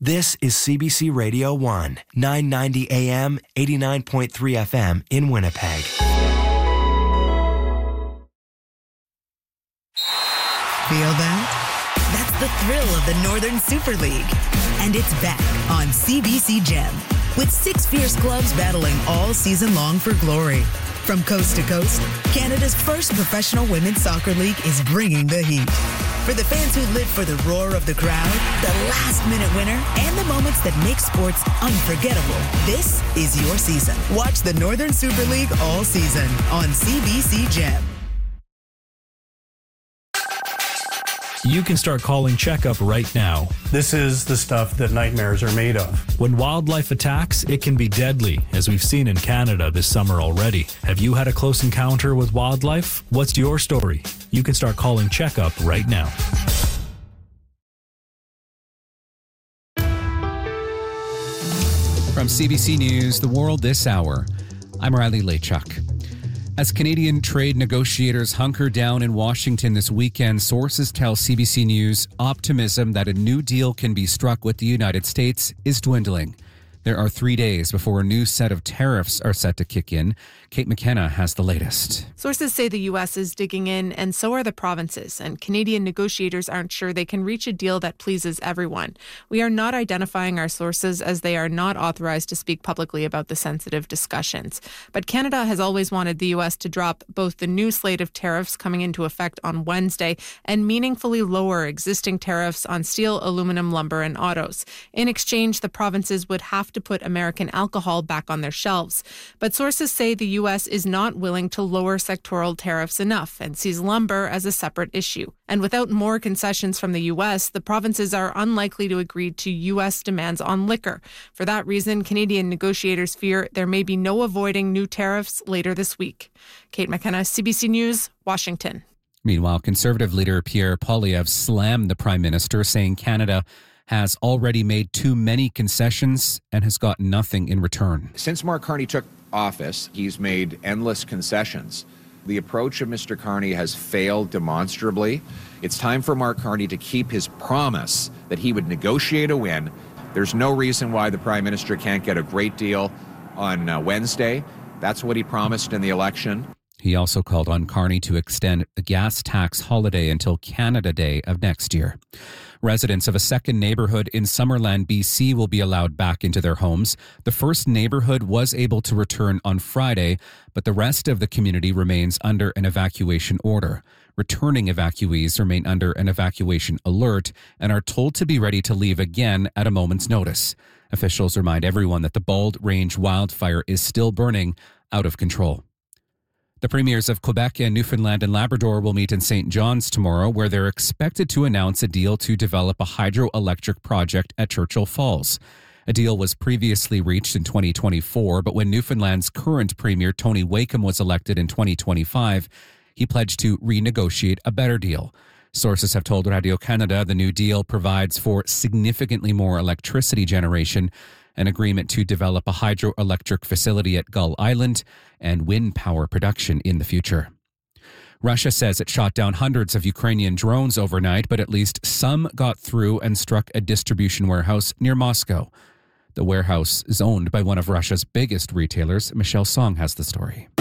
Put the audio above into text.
This is CBC Radio 1, 990 AM, 89.3 FM in Winnipeg. Feel that? That's the thrill of the Northern Super League. And it's back on CBC Gem, with 6 fierce clubs battling all season long for glory. From coast to coast, Canada's first professional women's soccer league is bringing the heat. For the fans who live for the roar of the crowd, the last-minute winner, and the moments that make sports unforgettable, this is your season. Watch the Northern Super League all season on CBC Gem. You can start calling checkup right now. This is the stuff that nightmares are made of. When wildlife attacks, it can be deadly, as we've seen in Canada this summer already. Have you had a close encounter with wildlife? What's your story? You can start calling checkup right now. From CBC News, The World This Hour, I'm Riley Lachuk. As Canadian trade negotiators hunker down in Washington this weekend, sources tell CBC News optimism that a new deal can be struck with the United States is dwindling. There are 3 days before a new set of tariffs are set to kick in. Kate McKenna has the latest. Sources say the U.S. is digging in, and so are the provinces, and Canadian negotiators aren't sure they can reach a deal that pleases everyone. We are not identifying our sources, as they are not authorized to speak publicly about the sensitive discussions. But Canada has always wanted the U.S. to drop both the new slate of tariffs coming into effect on Wednesday and meaningfully lower existing tariffs on steel, aluminum, lumber, and autos. In exchange, the provinces would have to put American alcohol back on their shelves. But sources say the U.S. is not willing to lower sectoral tariffs enough and sees lumber as a separate issue. And without more concessions from the U.S., the provinces are unlikely to agree to U.S. demands on liquor. For that reason, Canadian negotiators fear there may be no avoiding new tariffs later this week. Kate McKenna, CBC News, Washington. Meanwhile, Conservative leader Pierre Poilievre slammed the Prime Minister, saying Canada has already made too many concessions and has got nothing in return. Since Mark Carney took office, he's made endless concessions. The approach of Mr. Carney has failed demonstrably. It's time for Mark Carney to keep his promise that he would negotiate a win. There's no reason why the Prime Minister can't get a great deal on Wednesday. That's what he promised in the election. He also called on Carney to extend the gas tax holiday until Canada Day of next year. Residents of a second neighborhood in Summerland, BC will be allowed back into their homes. The first neighborhood was able to return on Friday, but the rest of the community remains under an evacuation order. Returning evacuees remain under an evacuation alert and are told to be ready to leave again at a moment's notice. Officials remind everyone that the Bald Range wildfire is still burning out of control. The premiers of Quebec and Newfoundland and Labrador will meet in St. John's tomorrow, where they're expected to announce a deal to develop a hydroelectric project at Churchill Falls. A deal was previously reached in 2024, but when Newfoundland's current premier, Tony Wakeham, was elected in 2025, he pledged to renegotiate a better deal. Sources have told Radio-Canada the new deal provides for significantly more electricity generation, an agreement to develop a hydroelectric facility at Gull Island, and wind power production in the future. Russia says it shot down hundreds of Ukrainian drones overnight, but at least some got through and struck a distribution warehouse near Moscow. The warehouse is owned by one of Russia's biggest retailers. Michelle Song has the story.